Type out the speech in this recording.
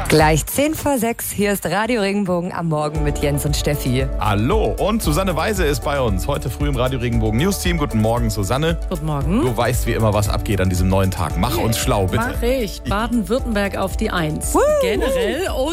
Gleich 5:10, hier ist Radio Regenbogen am Morgen mit Jens und Steffi. Hallo, und Susanne Weise ist bei uns. Heute früh im Radio Regenbogen News Team. Guten Morgen, Susanne. Guten Morgen. Du weißt wie immer, was abgeht an diesem neuen Tag. Mach uns schlau, bitte. Mach ich. Baden-Württemberg auf die 1. Generell